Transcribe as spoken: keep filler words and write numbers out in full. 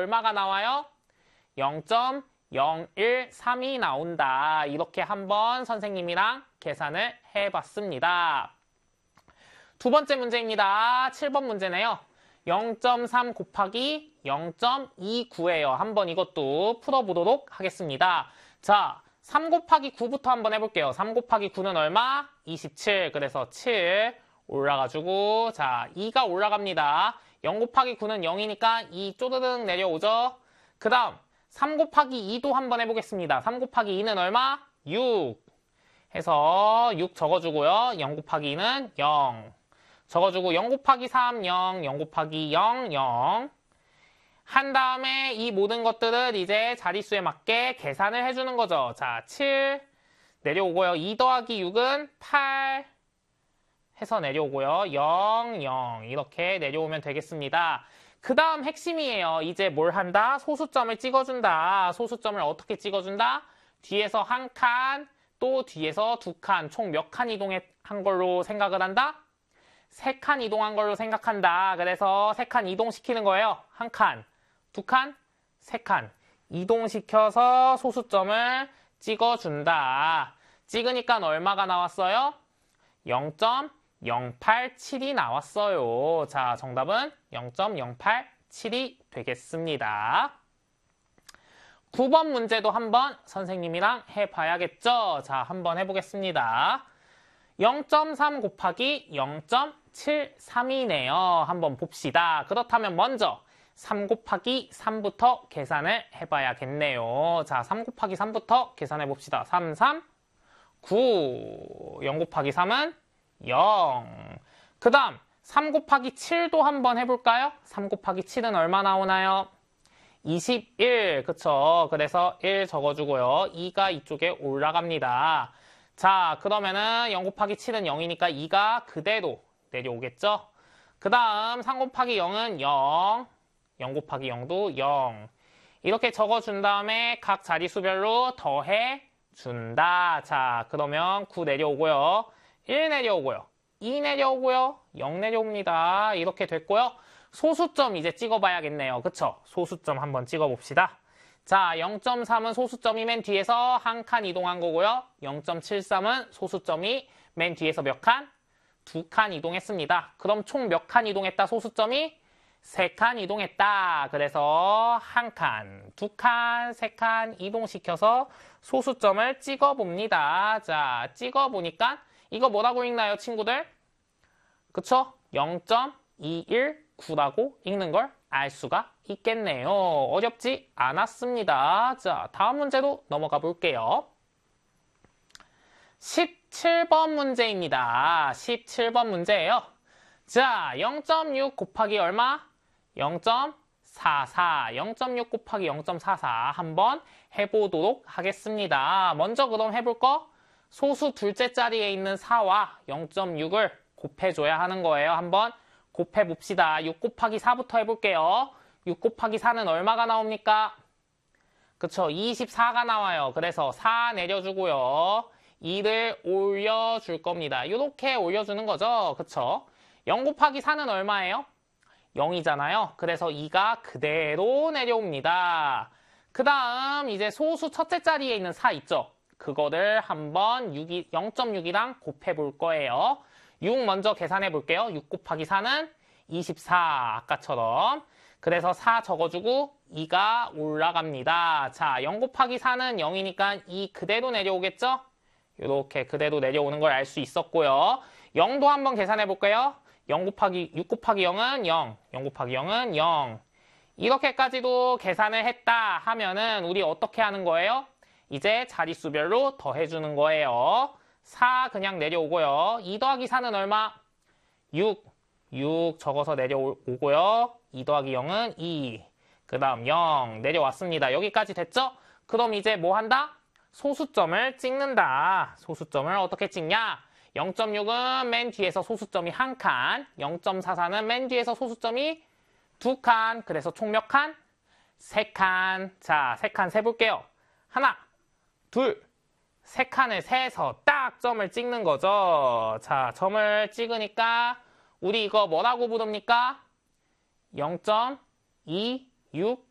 얼마가 나와요? 영 점 영일삼이 나온다. 이렇게 한번 선생님이랑 계산을 해봤습니다. 두 번째 문제입니다. 칠 번 문제네요. 영 점 삼 곱하기 영 점 이구예요. 한번 이것도 풀어보도록 하겠습니다. 자, 삼 곱하기 구부터 한번 해볼게요. 삼 곱하기 구는 얼마? 이십칠. 그래서 칠 올라가지고 자, 이가 올라갑니다. 영 곱하기 구는 영이니까 이 쪼르륵 내려오죠. 그 다음 삼 곱하기 이도 한번 해보겠습니다. 삼 곱하기 이는 얼마? 육 해서 육 적어주고요. 영 곱하기 이는 영 적어주고 영 곱하기 삼, 영, 영 곱하기 영, 영 한 다음에 이 모든 것들을 이제 자릿수에 맞게 계산을 해주는 거죠. 자, 칠 내려오고요. 이 더하기 육은 팔 해서 내려오고요. 영, 영 이렇게 내려오면 되겠습니다. 그 다음 핵심이에요. 이제 뭘 한다? 소수점을 찍어준다. 소수점을 어떻게 찍어준다? 뒤에서 한 칸, 또 뒤에서 두 칸, 총 몇 칸 이동한 걸로 생각을 한다? 세 칸 이동한 걸로 생각한다. 그래서 세 칸 이동시키는 거예요. 한 칸, 두 칸, 세 칸 이동시켜서 소수점을 찍어준다. 찍으니까 얼마가 나왔어요? 영 점 영팔칠이 나왔어요. 자, 정답은 영 점 영팔칠이 되겠습니다. 구 번 문제도 한번 선생님이랑 해봐야겠죠? 자, 한번 해보겠습니다. 영 점 삼 곱하기 영 점 칠삼이네요. 한번 봅시다. 그렇다면 먼저 삼 곱하기 삼부터 계산을 해봐야겠네요. 자, 삼 곱하기 삼부터 계산해 봅시다. 삼, 삼, 구. 영 곱하기 삼은 영. 그 다음 삼 곱하기 칠도 한번 해볼까요? 삼 곱하기 칠은 얼마 나오나요? 이십일. 그쵸? 그래서 일 적어주고요. 이가 이쪽에 올라갑니다. 자, 그러면은 영 곱하기 칠은 영이니까 이가 그대로 내려오겠죠? 그 다음 삼 곱하기 영은 영. 영 곱하기 영도 영. 이렇게 적어준 다음에 각 자릿수별로 더해준다. 자, 그러면 구 내려오고요. 일 내려오고요. 이 내려오고요. 영 내려옵니다. 이렇게 됐고요. 소수점 이제 찍어봐야겠네요. 그쵸? 소수점 한번 찍어봅시다. 자, 영 점 삼은 소수점이 맨 뒤에서 한 칸 이동한 거고요. 영 점 칠삼은 소수점이 맨 뒤에서 몇 칸? 두 칸 이동했습니다. 그럼 총 몇 칸 이동했다? 소수점이 세 칸 이동했다. 그래서 한 칸, 두 칸, 세 칸 이동시켜서 소수점을 찍어봅니다. 자, 찍어보니까 이거 뭐라고 읽나요, 친구들? 그쵸? 영 점 이일구라고 읽는 걸 알 수가 있겠네요. 어렵지 않았습니다. 자, 다음 문제로 넘어가 볼게요. 십칠 번 문제입니다. 십칠 번 문제예요. 자, 영 점 육 곱하기 얼마? 영 점 사사. 영 점 육 곱하기 영 점 사사 한번 해보도록 하겠습니다. 먼저 그럼 해볼 거? 소수 둘째 자리에 있는 사와 영 점 육을 곱해줘야 하는 거예요. 한번 곱해봅시다. 육 곱하기 사부터 해볼게요. 육 곱하기 사는 얼마가 나옵니까? 그쵸? 이십사가 나와요. 그래서 사 내려주고요. 이를 올려줄 겁니다. 이렇게 올려주는 거죠. 그쵸? 영 곱하기 사는 얼마예요? 영이잖아요. 그래서 이가 그대로 내려옵니다. 그 다음 이제 소수 첫째 자리에 있는 사 있죠? 그거를 한번 영 점 육이랑 곱해볼 거예요. 육 먼저 계산해 볼게요. 육 곱하기 사는 이십사. 아까처럼. 그래서 사 적어주고 이가 올라갑니다. 자, 영 곱하기 사는 영이니까 이 그대로 내려오겠죠? 이렇게 그대로 내려오는 걸 알 수 있었고요. 영도 한번 계산해 볼게요. 영 곱하기 육 곱하기 영은 영. 영 곱하기 영은 영. 이렇게까지도 계산을 했다 하면은 우리 어떻게 하는 거예요? 이제 자릿수별로 더해주는 거예요. 사 그냥 내려오고요. 이 더하기 사는 얼마? 육. 육 적어서 내려오고요. 이 더하기 영은 이. 그 다음 영 내려왔습니다. 여기까지 됐죠? 그럼 이제 뭐 한다? 소수점을 찍는다. 소수점을 어떻게 찍냐? 영 점 육은 맨 뒤에서 소수점이 한 칸. 영 점 사사는 맨 뒤에서 소수점이 두 칸. 그래서 총 몇 칸? 세 칸. 자, 세 칸 세볼게요. 하나, 둘, 세 칸을 세서 딱 점을 찍는 거죠. 자, 점을 찍으니까 우리 이거 뭐라고 부릅니까? 영 점 이육구